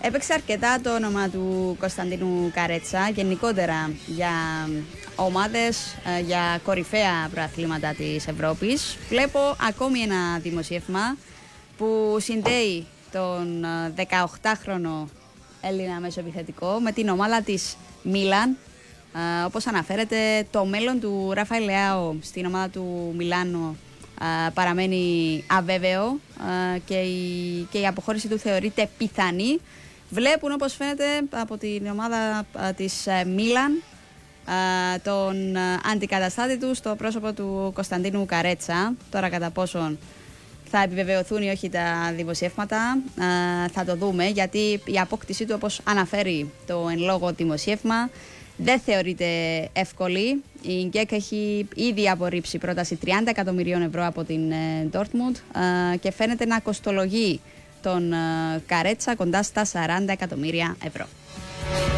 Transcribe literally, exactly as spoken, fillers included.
Έπαιξε αρκετά το όνομα του Κωνσταντίνου Καρέτσα, γενικότερα για ομάδες, για κορυφαία προαθλήματα της Ευρώπης. Βλέπω ακόμη ένα δημοσίευμα που συνδέει τον δεκαοκτάχρονο Έλληνα μεσοεπιθετικό με την ομάδα της Μίλαν. Uh, όπως αναφέρεται, το μέλλον του Ραφαήλ Λεάο στην ομάδα του Μιλάνο uh, παραμένει αβέβαιο uh, και, η, και η αποχώρηση του θεωρείται πιθανή. Βλέπουν, όπως φαίνεται, από την ομάδα uh, της uh, Μίλαν uh, τον uh, αντικαταστάτη του στο πρόσωπο του Κωνσταντίνου Καρέτσα. Τώρα κατά πόσον θα επιβεβαιωθούν ή όχι τα δημοσιεύματα uh, θα το δούμε, γιατί η απόκτησή του, όπως αναφέρει το εν λόγω δημοσίευμα, δεν θεωρείται εύκολη. Η Γκέκ έχει ήδη απορρίψει πρόταση τριάντα εκατομμυρίων ευρώ από την Dortmund και φαίνεται να κοστολογεί τον Καρέτσα κοντά στα σαράντα εκατομμύρια ευρώ.